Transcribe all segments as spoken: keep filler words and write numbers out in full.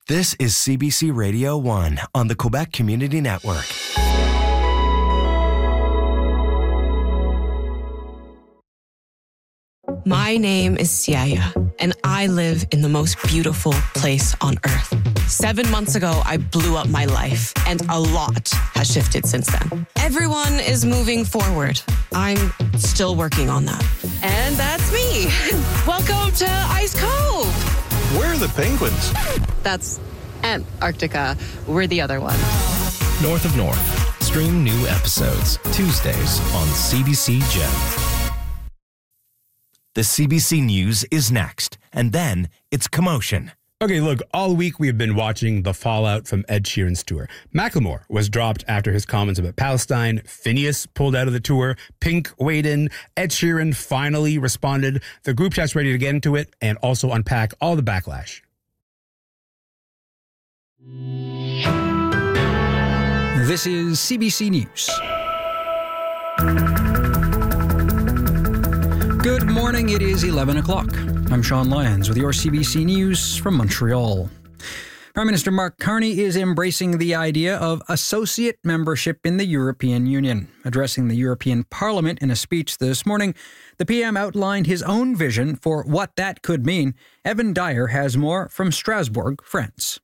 This is C B C Radio one on the Quebec Community Network. My name is Siaya, and I live in the most beautiful place on earth. Seven months ago, I blew up my life, and a lot has shifted since then. Everyone is moving forward. I'm still working on that. And that's me. Welcome to Ice Cove. Where are the penguins? That's Antarctica. We're the other one. North of North. Stream new episodes Tuesdays on C B C Gem. The C B C News is next, and then it's Commotion. Okay, look, all week we have been watching the fallout from Ed Sheeran's tour. Macklemore was dropped after his comments about Palestine. Phineas pulled out of the tour. Pink weighed in. Ed Sheeran finally responded. The group chat's ready to get into it and also unpack all the backlash. This is C B C News. Good morning, it is eleven o'clock. I'm Sean Lyons with your C B C News from Montreal. Prime Minister Mark Carney is embracing the idea of associate membership in the European Union. Addressing the European Parliament in a speech this morning, the P M outlined his own vision for what that could mean. Evan Dyer has more from Strasbourg, France.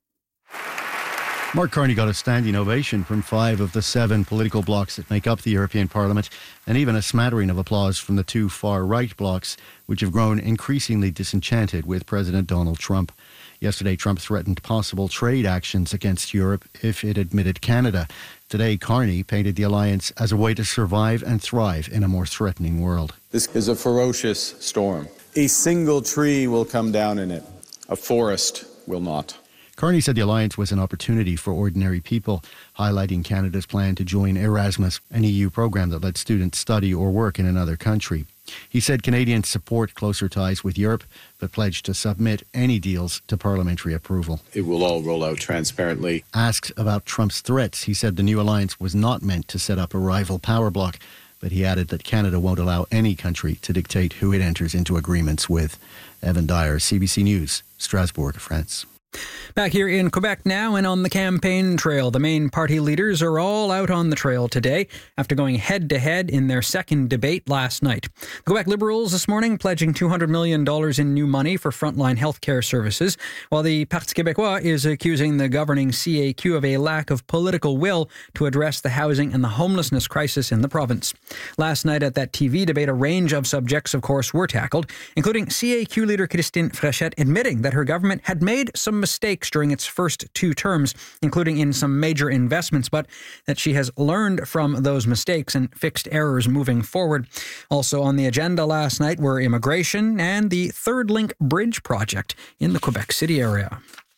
Mark Carney got a standing ovation from five of the seven political blocs that make up the European Parliament, and even a smattering of applause from the two far-right blocs, which have grown increasingly disenchanted with President Donald Trump. Yesterday, Trump threatened possible trade actions against Europe if it admitted Canada. Today, Carney painted the alliance as a way to survive and thrive in a more threatening world. This is a ferocious storm. A single tree will come down in it. A forest will not. Carney said the alliance was an opportunity for ordinary people, highlighting Canada's plan to join Erasmus, an E U program that lets students study or work in another country. He said Canadians support closer ties with Europe, but pledged to submit any deals to parliamentary approval. It will all roll out transparently. Asked about Trump's threats, he said the new alliance was not meant to set up a rival power bloc, but he added that Canada won't allow any country to dictate who it enters into agreements with. Evan Dyer, C B C News, Strasbourg, France. Back here in Quebec now and on the campaign trail. The main party leaders are all out on the trail today after going head-to-head in their second debate last night. The Quebec Liberals this morning pledging two hundred million dollars in new money for frontline healthcare services, while the Parti Québécois is accusing the governing C A Q of a lack of political will to address the housing and the homelessness crisis in the province. Last night at that T V debate, a range of subjects, of course, were tackled, including C A Q leader Christine Fréchette admitting that her government had made some mistakes during its first two terms, including in some major investments, but that she has learned from those mistakes and fixed errors moving forward. Also on the agenda last night were immigration and the Third Link Bridge project in the Quebec City area.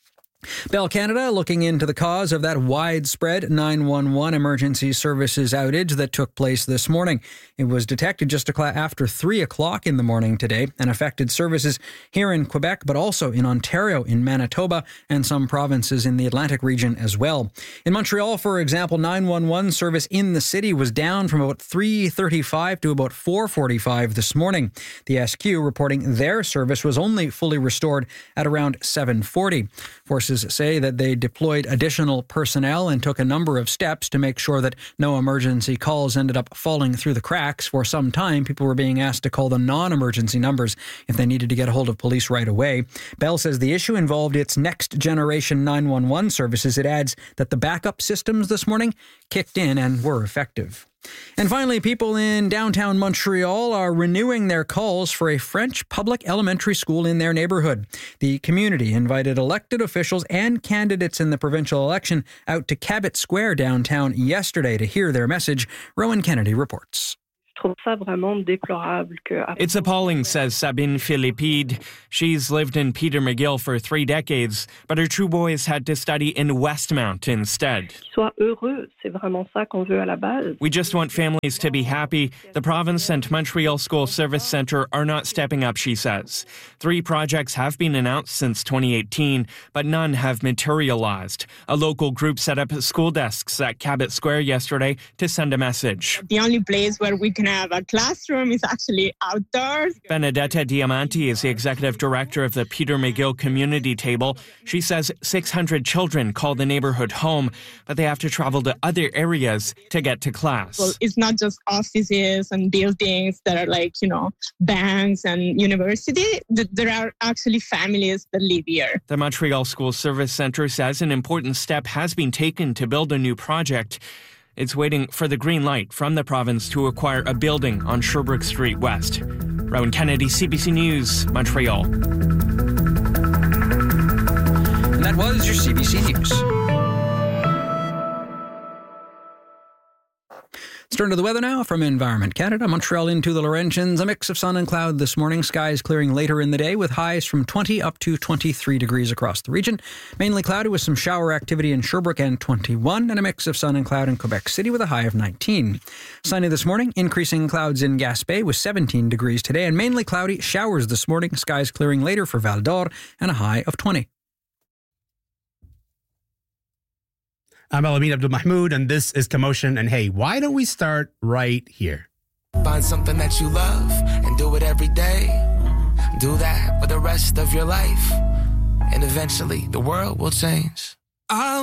Bell Canada looking into the cause of that widespread nine one one emergency services outage that took place this morning. It was detected just after three o'clock in the morning today and affected services here in Quebec, but also in Ontario, in Manitoba, and some provinces in the Atlantic region as well. In Montreal, for example, nine one one service in the city was down from about three thirty-five to about four forty-five this morning. The S Q reporting their service was only fully restored at around seven forty. Forces say that they deployed additional personnel and took a number of steps to make sure that no emergency calls ended up falling through the cracks. For some time, people were being asked to call the non-emergency numbers if they needed to get a hold of police right away. Bell says the issue involved its next generation nine one one services. It adds that the backup systems this morning kicked in and were effective. And finally, people in downtown Montreal are renewing their calls for a French public elementary school in their neighborhood. The community invited elected officials and candidates in the provincial election out to Cabot Square downtown yesterday to hear their message. Rowan Kennedy reports. It's appalling, says Sabine Philippide. She's lived in Peter McGill for three decades, but her two boys had to study in Westmount instead. We just want families to be happy. The province and Montreal School Service Centre are not stepping up, she says. Three projects have been announced since twenty eighteen, but none have materialized. A local group set up school desks at Cabot Square yesterday to send a message. The only place where we can have a classroom. It's actually outdoors. Benedetta Diamanti is the executive director of the Peter McGill Community Table. She says six hundred children call the neighborhood home, but they have to travel to other areas to get to class. Well, it's not just offices and buildings that are like, you know, banks and university. There are actually families that live here. The Montreal School Service Centre says an important step has been taken to build a new project. It's waiting for the green light from the province to acquire a building on Sherbrooke Street West. Rowan Kennedy, C B C News, Montreal. And that was your C B C News. Let's turn to the weather now from Environment Canada. Montreal into the Laurentians. A mix of sun and cloud this morning. Skies clearing later in the day with highs from twenty up to twenty-three degrees across the region. Mainly cloudy with some shower activity in Sherbrooke and twenty-one, and a mix of sun and cloud in Quebec City with a high of nineteen. Sunny this morning. Increasing clouds in Gaspé with seventeen degrees today, and mainly cloudy. Showers this morning. Skies clearing later for Val d'Or and a high of twenty. I'm Alamin Abdul Mahmoud, and this is Commotion. And hey, why don't we start right here? Find something that you love and do it every day. Do that for the rest of your life. And eventually the world will change. I'll